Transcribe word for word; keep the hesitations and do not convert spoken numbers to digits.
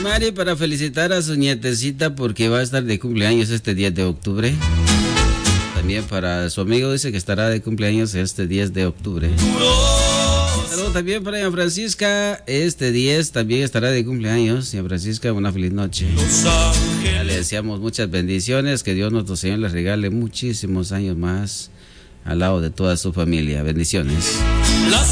Mari, para felicitar a su nietecita porque va a estar de cumpleaños este diez de octubre. También para su amigo, dice que estará de cumpleaños este diez de octubre. Saludos también para doña Francisca, este diez también estará de cumpleaños. Doña Francisca, una feliz noche. Ya le deseamos muchas bendiciones, que Dios nuestro Señor les regale muchísimos años más al lado de toda su familia. Bendiciones.